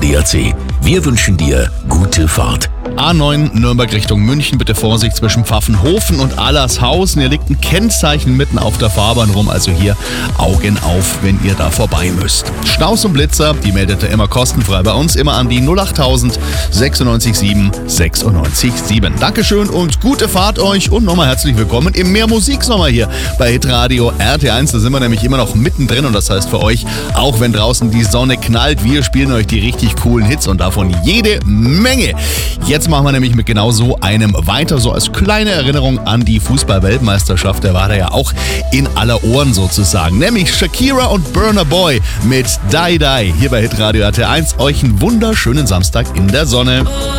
ADAC. Wir wünschen dir gute Fahrt. A9 Nürnberg Richtung München, bitte Vorsicht zwischen Pfaffenhofen und Allershausen. Hier liegt ein Kennzeichen mitten auf der Fahrbahn rum, also hier Augen auf, wenn ihr da vorbei müsst. Staus und Blitzer, die meldet ihr immer kostenfrei bei uns, immer an die 08000 96 7 96 7. Dankeschön und gute Fahrt euch und nochmal herzlich willkommen im Mehr Musiksommer hier bei Hitradio RT1. Da sind wir nämlich immer noch mittendrin und das heißt für euch, auch wenn draußen die Sonne knallt, wir spielen euch die richtig coolen Hits und davon jede Menge. Jetzt machen wir nämlich mit genau so einem weiter, so als kleine Erinnerung an die Fußball-Weltmeisterschaft. Der war da ja auch in aller Ohren sozusagen. Nämlich Shakira und Burna Boy mit Die Die. Hier bei Hitradio RT1. Euch einen wunderschönen Samstag in der Sonne.